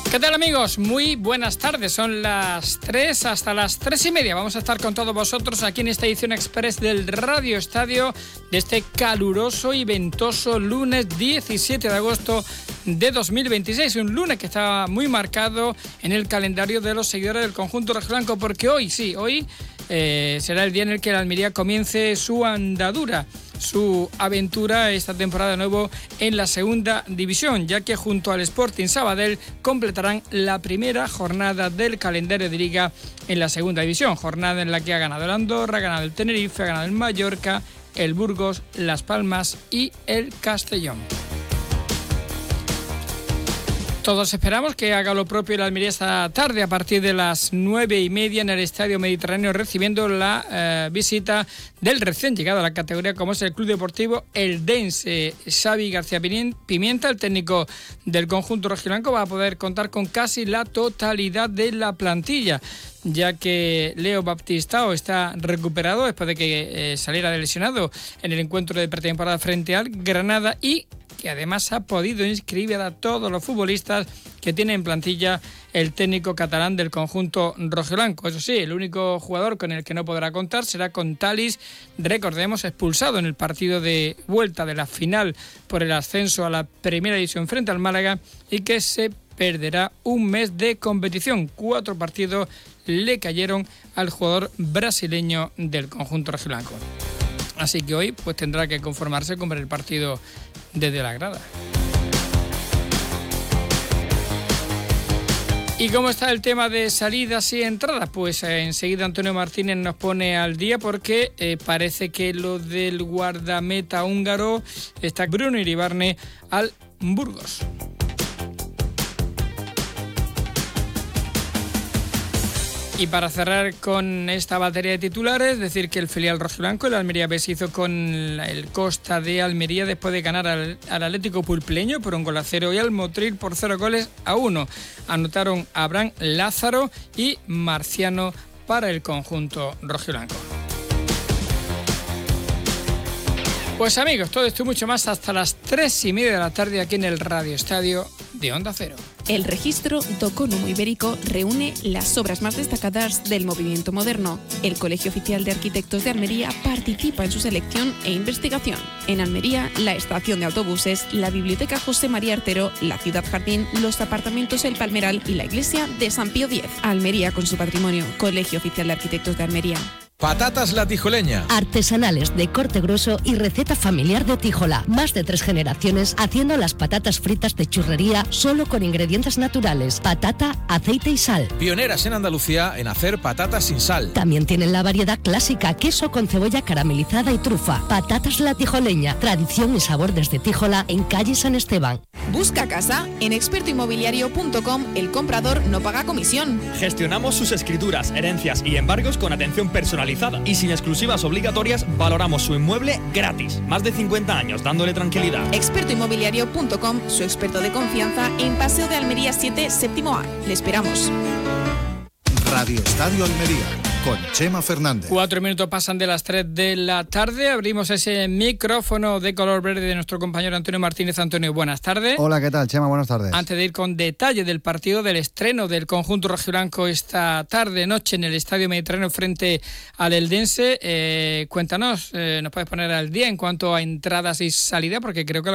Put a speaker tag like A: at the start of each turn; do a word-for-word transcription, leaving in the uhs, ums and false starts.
A: ¿Qué tal, amigos? Muy buenas tardes, son las tres hasta las tres y media. Vamos a estar con todos vosotros aquí en esta edición express del Radio Estadio de este caluroso y ventoso lunes diecisiete de agosto de dos mil veintiséis. Un lunes que está muy marcado en el calendario de los seguidores del conjunto rojiblanco, porque hoy, sí, hoy eh, será el día en el que el Almería comience su andadura, su aventura esta temporada de nuevo en la segunda división, ya que junto al Sporting Sabadell completarán la primera jornada del calendario de liga en la segunda división, jornada en la que ha ganado el Andorra, ha ganado el Tenerife, ha ganado el Mallorca, el Burgos, Las Palmas y el Castellón. Todos esperamos que haga lo propio el Almería esta tarde a partir de las nueve y media en el Estadio Mediterráneo, recibiendo la eh, visita del recién llegado a la categoría como es el Club Deportivo Eldense. Xavi García Pimienta, el técnico del conjunto rojiblanco, va a poder contar con casi la totalidad de la plantilla, ya que Leo Baptistao está recuperado después de que eh, saliera de lesionado en el encuentro de pretemporada frente al Granada, y que además ha podido inscribir a todos los futbolistas que tiene en plantilla el técnico catalán del conjunto rojiblanco. Eso sí, el único jugador con el que no podrá contar será con Thalys, recordemos, expulsado en el partido de vuelta de la final por el ascenso a la primera división frente al Málaga, y que se perderá un mes de competición. Cuatro partidos le cayeron al jugador brasileño del conjunto rojiblanco. Así que hoy pues tendrá que conformarse con ver el partido desde la grada. ¿Y cómo está el tema de salidas y entradas? Pues eh, enseguida Antonio Martínez nos pone al día, porque eh, parece que lo del guardameta húngaro está Bruno Iribarne al Burgos. Y para cerrar con esta batería de titulares, decir que el filial rojiblanco, el Almería B, se hizo con el Costa de Almería después de ganar al, al Atlético Pulpileño por un gol a cero y al Motril por cero goles a uno. Anotaron Abraham, Lázaro y Marciano para el conjunto rojiblanco. Pues amigos, todo esto y mucho más hasta las tres y media de la tarde aquí en el Radio Estadio de Onda Cero.
B: El registro Docónomo Ibérico reúne las obras más destacadas del movimiento moderno. El Colegio Oficial de Arquitectos de Almería participa en su selección e investigación. En Almería, la estación de autobuses, la Biblioteca José María Artero, la Ciudad Jardín, los apartamentos El Palmeral y la Iglesia de San Pío X. Almería con su patrimonio. Colegio Oficial de Arquitectos de Almería.
C: Patatas La Tijoleña.
D: Artesanales de corte grueso y receta familiar de Tijola. Más de tres generaciones haciendo las patatas fritas de churrería solo con ingredientes naturales. Patata, aceite y sal.
C: Pioneras en Andalucía en hacer patatas sin sal.
D: También tienen la variedad clásica, queso con cebolla caramelizada y trufa. Patatas La Tijoleña. Tradición y sabor desde Tijola en calle San Esteban.
B: Busca casa en experto inmobiliario punto com. El comprador no paga comisión.
E: Gestionamos sus escrituras, herencias y embargos con atención personalizada. Y sin exclusivas obligatorias, valoramos su inmueble gratis. Más de cincuenta años dándole tranquilidad.
B: experto inmobiliario punto com, su experto de confianza en Paseo de Almería siete, séptimo A. Le esperamos.
F: Radio Estadio Almería, con Chema Fernández.
A: Cuatro minutos pasan de las tres de la tarde. Abrimos ese micrófono de color verde de nuestro compañero Antonio Martínez. Antonio, buenas tardes.
G: Hola, ¿qué tal, Chema? Buenas tardes.
A: Antes de ir con detalle del partido, del estreno del conjunto rojiblanco esta tarde, noche en el Estadio Mediterráneo frente al Eldense, eh, cuéntanos, eh, nos puedes poner al día en cuanto a entradas y salida, porque creo que la